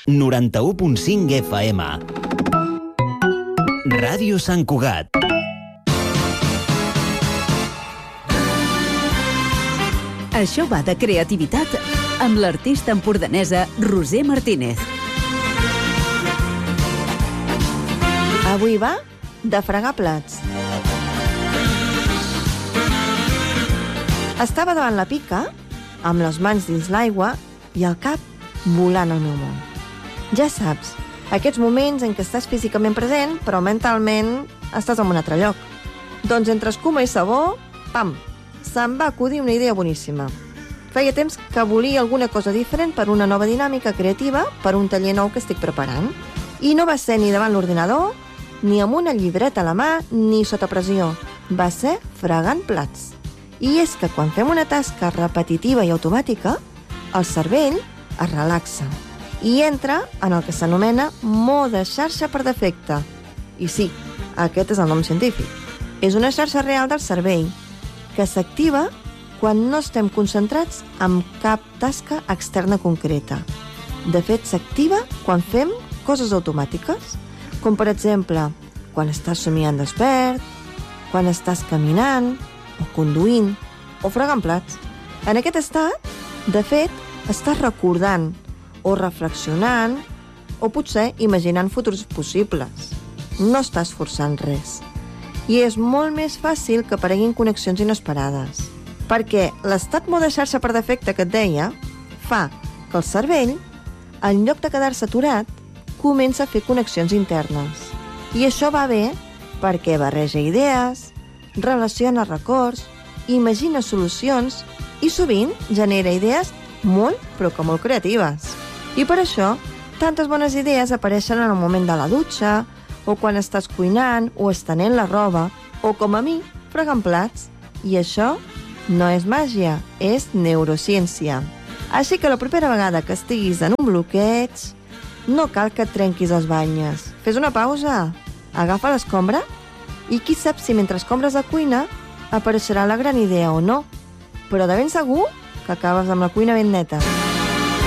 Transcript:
91.5 FM. Ràdio Sant Cugat. Això va de creativitat amb l'artista empordanesa Roser Martínez. Avui va de fregar plats. Estava davant la pica, amb les mans dins l'aigua i el cap volant al meu món. Ja saps, aquests moments en què estàs físicament present, però mentalment estàs en un altre lloc. Doncs entre escuma i sabó, pam, se'm va acudir una idea boníssima. Feia temps que volia alguna cosa diferent per una nova dinàmica creativa per un taller nou que estic preparant. I no va ser ni davant l'ordinador, ni amb una llibreta a la mà, ni sota pressió. Va ser fregant plats. I és que quan fem una tasca repetitiva i automàtica, el cervell es relaxa i entra en el que s'anomena mode xarxa per defecte. I sí, aquest és el nom científic. És una xarxa real del cervell que s'activa quan no estem concentrats en cap tasca externa concreta. De fet, s'activa quan fem coses automàtiques, com per exemple, quan estàs somiant despert, quan estàs caminant, o conduint, o fregant plats. En aquest estat, de fet, estàs recordant, o reflexionant, o potser imaginant futurs possibles. No estàs forçant res. I és molt més fàcil que apareguin connexions inesperades. Perquè l'estat mode xarxa per defecte que et deia fa que el cervell, en lloc de quedar-se aturat, comença a fer connexions internes. I això va bé perquè barreja idees, relaciona records, imagina solucions i sovint genera idees molt, però que molt creatives. I per això, tantes bones idees apareixen en el moment de la dutxa, o quan estàs cuinant, o estenent la roba, o com a mi, fregant plats. I això no és màgia, és neurociència. Així que la propera vegada que estiguis en un bloqueig, no cal que et trenquis les banyes. Fes una pausa, agafa l'escombra, i qui sap si mentre escombres la cuina apareixerà la gran idea o no. Però de ben segur que acabes amb la cuina ben neta.